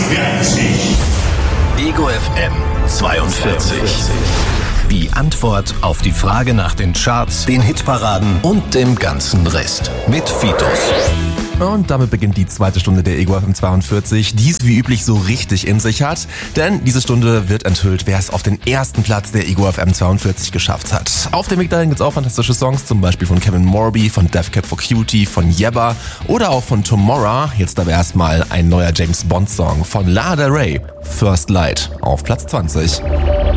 42. Ego FM 42. Die Antwort auf die Frage nach den Charts, den Hitparaden und dem ganzen Rest. Mit Fitus. Und damit beginnt die zweite Stunde der Ego FM 42, die es wie üblich so richtig in sich hat. Denn diese Stunde wird enthüllt, wer es auf den ersten Platz der Ego FM 42 geschafft hat. Auf dem Weg dahin gibt's auch fantastische Songs, zum Beispiel von Kevin Morby, von Death Cab for Cutie, von Yebba oder auch von Tomorrow. Jetzt aber erstmal ein neuer James Bond Song von Lana Del Rey, First Light, auf Platz 20.